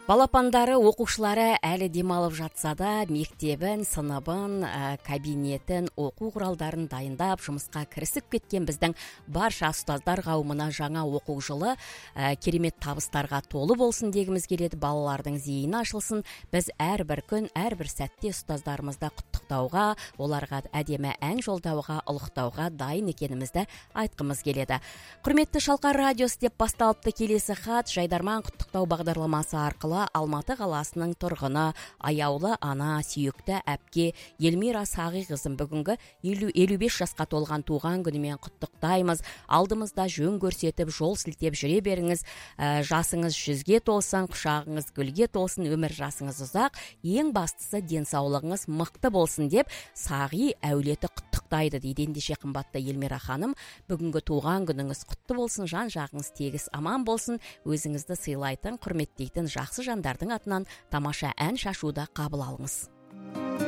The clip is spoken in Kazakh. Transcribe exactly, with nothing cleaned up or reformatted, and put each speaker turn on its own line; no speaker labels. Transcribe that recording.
Балапандары, оқушылары әлі демалып жатса да, мектебін, сыныбын, кабинетін, оқу құралдарын дайындап, жұмысқа кірісіп кеткен біздің барша ұстаздар қауымына жаңа оқу жылы керемет табыстарға толы болсын дегіміз келеді. Балалардың зейіні ашылсын. Біз әрбір күн, әрбір сәтте ұстаздарымызды құттықтауға, оларға әдемі ән жолдауға, ұлықтауға дайын екенімізді айтқымыз келеді. Құрметті Шалқар радиосы деп басталыпты келесі хат. Жайдарман құттықтау бағдарламасы арқылы Алматы қаласының тұрғыны, аяулы ана, сүйікті әпке Елмира Сағиқызын бүгінгі елу бес жасқа толған туған күнімен құттықтаймыз. Алдымызда жөн көрсетіп, жол сілтеп жүре беріңіз. Ә, жасыңыз жүзге толсын, құшағыңыз гүлге толсын, өмір жасыңыз ұзақ, ең бастысы денсаулығыңыз мықты болсын деп Сағи әулеті құттықтайды дейді. Ендеше қымбатты Елмира ханым, бүгінгі туған күніңіз құтты болсын, жан жағыңыз тегіс аман болсын, өзіңізді сыйлайтын, құрметтейтін жақсы жандардың атынан тамаша ән шашуда қабыл алыңыз.